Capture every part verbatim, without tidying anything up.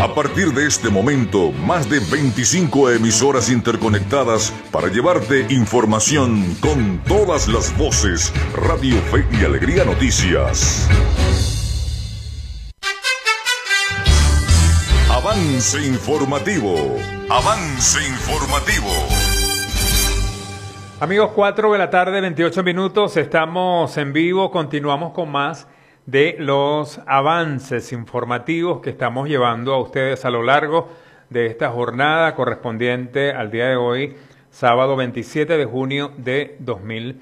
A partir de este momento, más de veinticinco emisoras interconectadas para llevarte información con todas las voces. Radio Fe y Alegría Noticias. Avance informativo. Avance informativo. Amigos, cuatro de la tarde, veintiocho minutos. Estamos en vivo. Continuamos con más de los avances informativos que estamos llevando a ustedes a lo largo de esta jornada correspondiente al día de hoy, sábado veintisiete de junio de dos mil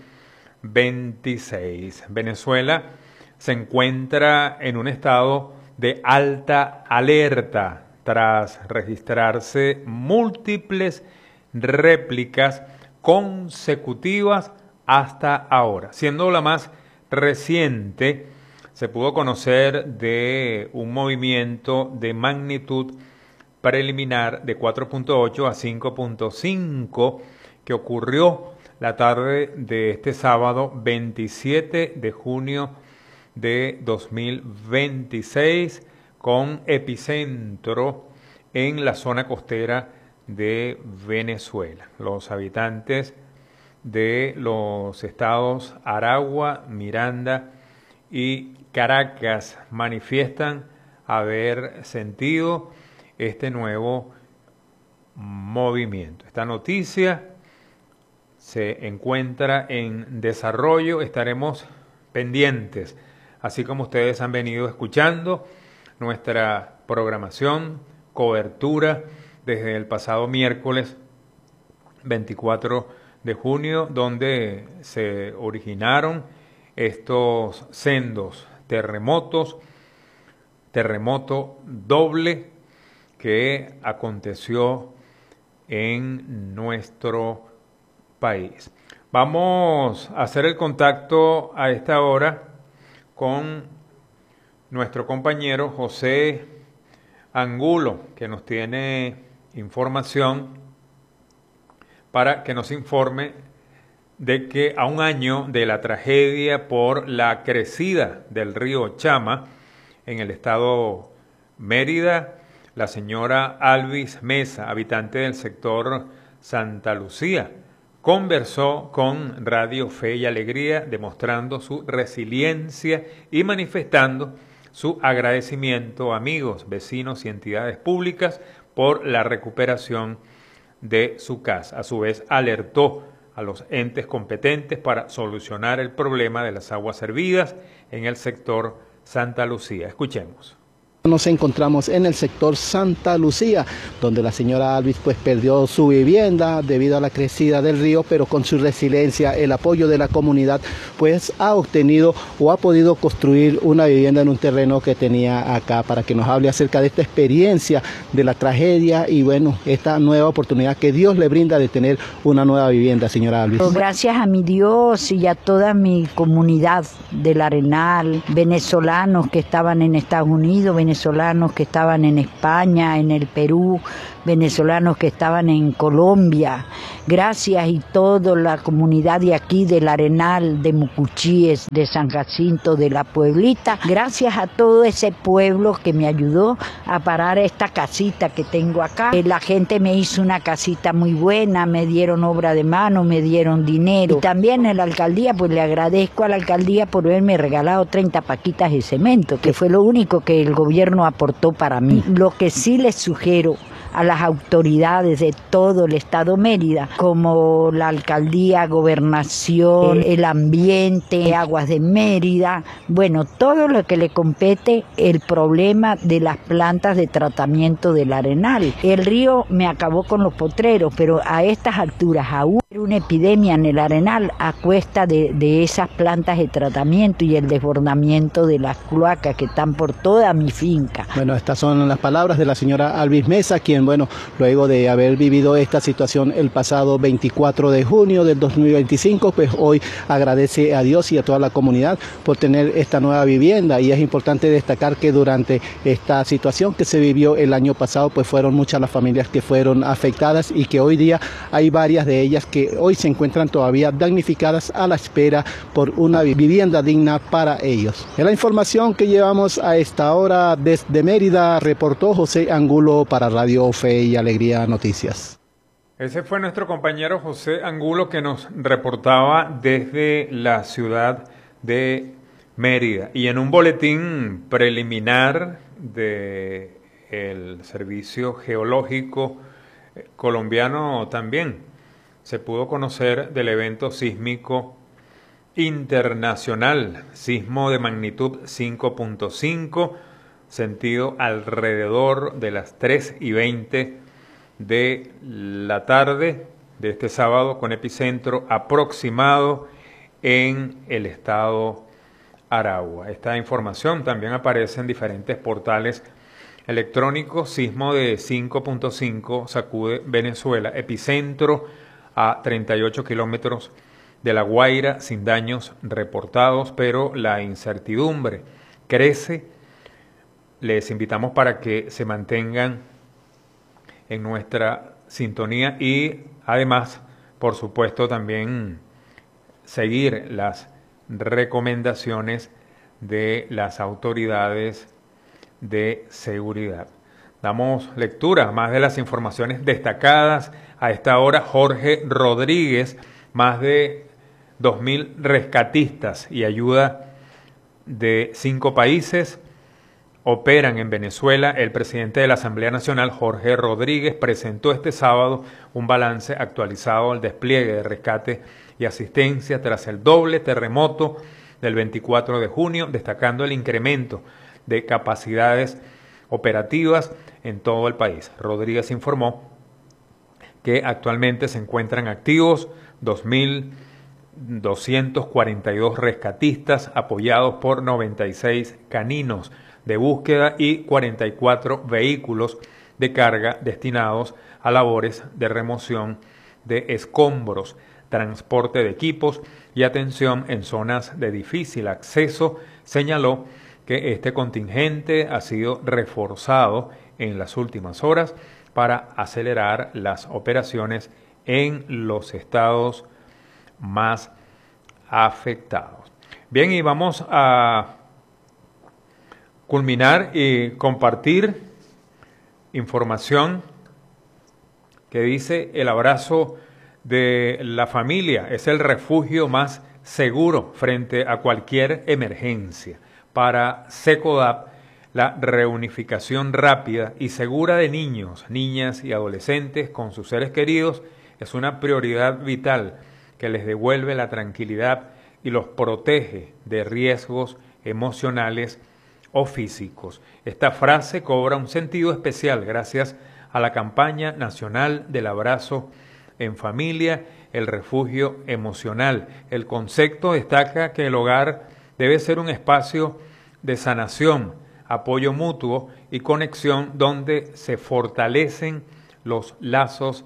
veintiséis. Venezuela se encuentra en un estado de alta alerta tras registrarse múltiples réplicas consecutivas hasta ahora, siendo la más reciente. Se pudo conocer de un movimiento de magnitud preliminar de cuatro punto ocho a cinco punto cinco que ocurrió la tarde de este sábado veintisiete de junio de dos mil veintiséis, con epicentro en la zona costera de Venezuela. Los habitantes de los estados Aragua, Miranda y Caracas manifiestan haber sentido este nuevo movimiento. Esta noticia se encuentra en desarrollo, estaremos pendientes, así como ustedes han venido escuchando nuestra programación, cobertura desde el pasado miércoles veinticuatro de junio, donde se originaron estos sendos terremotos, terremoto doble que aconteció en nuestro país. Vamos a hacer el contacto a esta hora con nuestro compañero José Angulo, que nos tiene información para que nos informe de que a un año de la tragedia por la crecida del río Chama en el estado Mérida, la señora Alvis Mesa, habitante del sector Santa Lucía, conversó con Radio Fe y Alegría, demostrando su resiliencia y manifestando su agradecimiento a amigos, vecinos y entidades públicas por la recuperación de su casa. A su vez, alertó a los entes competentes para solucionar el problema de las aguas servidas en el sector Santa Lucía. Escuchemos. Nos encontramos en el sector Santa Lucía, donde la señora Alvis pues perdió su vivienda debido a la crecida del río, pero con su resiliencia, el apoyo de la comunidad, pues ha obtenido o ha podido construir una vivienda en un terreno que tenía acá, para que nos hable acerca de esta experiencia de la tragedia y bueno, esta nueva oportunidad que Dios le brinda de tener una nueva vivienda, señora Alvis. Gracias a mi Dios y a toda mi comunidad del Arenal, venezolanos que estaban en Estados Unidos, venezolanos que estaban en España, en el Perú, venezolanos que estaban en Colombia. Gracias y toda la comunidad de aquí, del Arenal, de Mucuchíes, de San Jacinto, de la Pueblita. Gracias a todo ese pueblo que me ayudó a parar esta casita que tengo acá. La gente me hizo una casita muy buena, me dieron obra de mano, me dieron dinero. Y también en la alcaldía, pues le agradezco a la alcaldía por haberme regalado treinta paquitas de cemento, que fue lo único que el gobierno aportó para mí. Lo que sí les sugiero a las autoridades de todo el estado Mérida, como la alcaldía, gobernación, el ambiente, aguas de Mérida, bueno, todo lo que le compete el problema de las plantas de tratamiento del Arenal. El río me acabó con los potreros, pero a estas alturas aún hay una epidemia en el Arenal a cuesta de, de esas plantas de tratamiento y el desbordamiento de las cloacas que están por toda mi finca. Bueno, estas son las palabras de la señora Alvis Mesa, quien, bueno, luego de haber vivido esta situación el pasado veinticuatro de junio del dos mil veinticinco, pues hoy agradece a Dios y a toda la comunidad por tener esta nueva vivienda. Y es importante destacar que durante esta situación que se vivió el año pasado, pues fueron muchas las familias que fueron afectadas y que hoy día hay varias de ellas que que hoy se encuentran todavía damnificadas a la espera por una vivienda digna para ellos. En la información que llevamos a esta hora desde Mérida, reportó José Angulo para Radio Fe y Alegría Noticias. Ese fue nuestro compañero José Angulo que nos reportaba desde la ciudad de Mérida. Y en un boletín preliminar del Servicio Geológico colombiano también se pudo conocer del evento sísmico internacional, sismo de magnitud cinco punto cinco, sentido alrededor de las tres y veinte de la tarde de este sábado, con epicentro aproximado en el estado Aragua. Esta información también aparece en diferentes portales electrónicos. Sismo de cinco punto cinco sacude Venezuela, epicentro a treinta y ocho kilómetros de La Guaira, sin daños reportados, pero la incertidumbre crece. Les invitamos para que se mantengan en nuestra sintonía y además, por supuesto, también seguir las recomendaciones de las autoridades de seguridad. Damos lectura a más de las informaciones destacadas a esta hora. Jorge Rodríguez, más de dos mil rescatistas y ayuda de cinco países operan en Venezuela. El presidente de la Asamblea Nacional, Jorge Rodríguez, presentó este sábado un balance actualizado del despliegue de rescate y asistencia tras el doble terremoto del veinticuatro de junio, destacando el incremento de capacidades operativas en todo el país. Rodríguez informó que actualmente se encuentran activos dos mil doscientos cuarenta y dos rescatistas apoyados por noventa y seis caninos de búsqueda y cuarenta y cuatro vehículos de carga destinados a labores de remoción de escombros, transporte de equipos y atención en zonas de difícil acceso. Señaló que este contingente ha sido reforzado en las últimas horas para acelerar las operaciones en los estados más afectados. Bien, y vamos a culminar y compartir información que dice: el abrazo de la familia es el refugio más seguro frente a cualquier emergencia. Para SECODAP, la reunificación rápida y segura de niños, niñas y adolescentes con sus seres queridos es una prioridad vital que les devuelve la tranquilidad y los protege de riesgos emocionales o físicos. Esta frase cobra un sentido especial gracias a la campaña nacional del abrazo en familia, el refugio emocional. El concepto destaca que el hogar debe ser un espacio de sanación, apoyo mutuo y conexión donde se fortalecen los lazos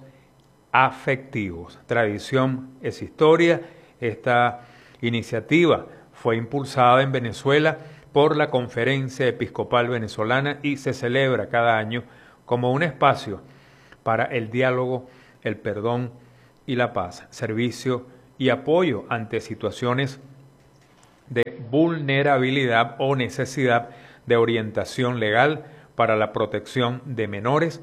afectivos. Tradición es historia. Esta iniciativa fue impulsada en Venezuela por la Conferencia Episcopal Venezolana y se celebra cada año como un espacio para el diálogo, el perdón y la paz, servicio y apoyo ante situaciones de vulnerabilidad o necesidad de orientación legal para la protección de menores.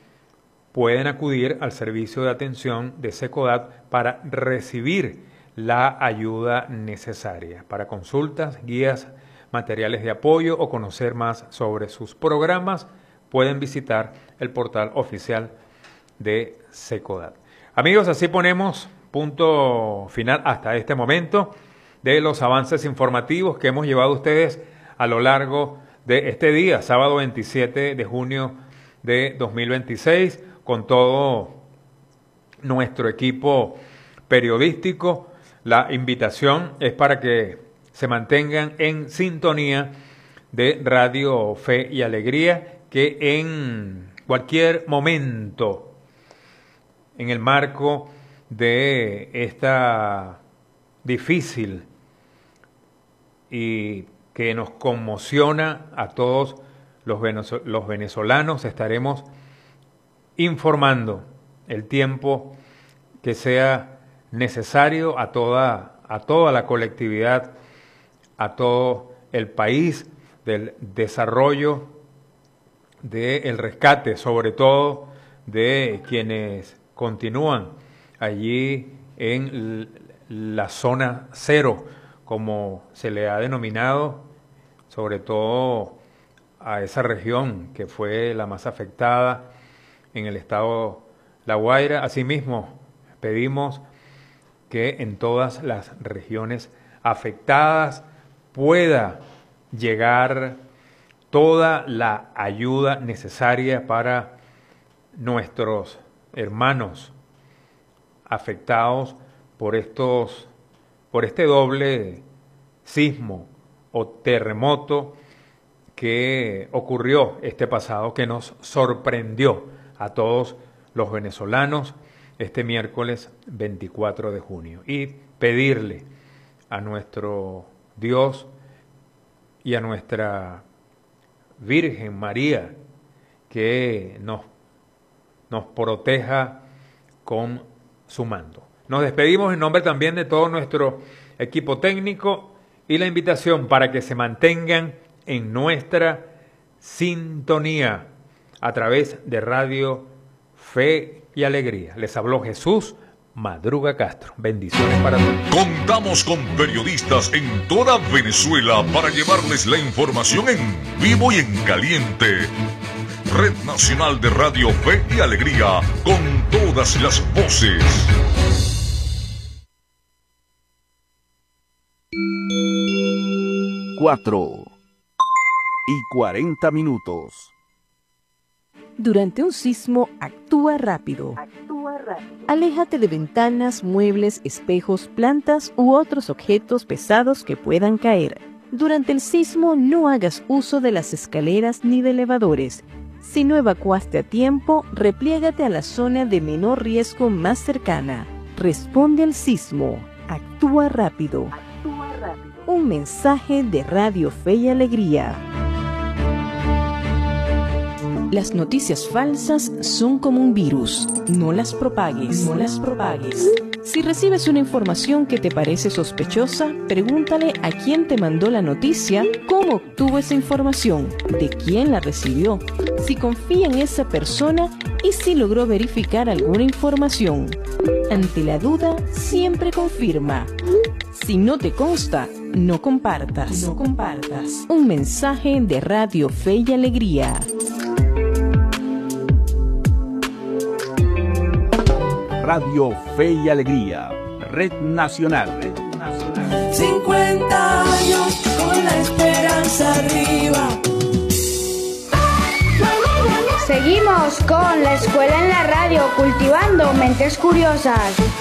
Pueden acudir al servicio de atención de SECODAT para recibir la ayuda necesaria. Para consultas, guías, materiales de apoyo o conocer más sobre sus programas, pueden visitar el portal oficial de SECODAT. Amigos, así ponemos punto final hasta este momento de los avances informativos que hemos llevado a ustedes a lo largo de este día, sábado veintisiete de junio de dos mil veintiséis, con todo nuestro equipo periodístico. La invitación es para que se mantengan en sintonía de Radio Fe y Alegría, que en cualquier momento, en el marco de esta difícil y que nos conmociona a todos los venezolanos, estaremos informando el tiempo que sea necesario a toda, a toda la colectividad, a todo el país, del desarrollo, del rescate, sobre todo de quienes continúan allí en la zona cero, como se le ha denominado, sobre todo a esa región que fue la más afectada en el estado La Guaira. Asimismo, pedimos que en todas las regiones afectadas pueda llegar toda la ayuda necesaria para nuestros hermanos afectados por estos, por este doble sismo o terremoto que ocurrió este pasado, que nos sorprendió a todos los venezolanos este miércoles veinticuatro de junio. Y pedirle a nuestro Dios y a nuestra Virgen María que nos, nos proteja con su mando. Nos despedimos en nombre también de todo nuestro equipo técnico y la invitación para que se mantengan en nuestra sintonía a través de Radio Fe y Alegría. Les habló Jesús Madruga Castro. Bendiciones para todos. Contamos con periodistas en toda Venezuela para llevarles la información en vivo y en caliente. Red Nacional de Radio Fe y Alegría, con todas las voces. Cuatro y cuarenta minutos. Durante un sismo, actúa rápido. Actúa rápido. Aléjate de ventanas, muebles, espejos, plantas u otros objetos pesados que puedan caer. Durante el sismo, no hagas uso de las escaleras ni de elevadores. Si no evacuaste a tiempo, repliégate a la zona de menor riesgo más cercana. Responde al sismo. Actúa rápido. Actúa rápido. Un mensaje de Radio Fe y Alegría. Las noticias falsas son como un virus. No las propagues. No las propagues. Si recibes una información que te parece sospechosa, pregúntale a quién te mandó la noticia, cómo obtuvo esa información, de quién la recibió, si confía en esa persona y si logró verificar alguna información. Ante la duda, siempre confirma. Si no te consta, no compartas. No compartas. Un mensaje de Radio Fe y Alegría. Radio Fe y Alegría, Red Nacional. Red Nacional. cincuenta años con la esperanza arriba. Seguimos con la escuela en la radio, cultivando mentes curiosas.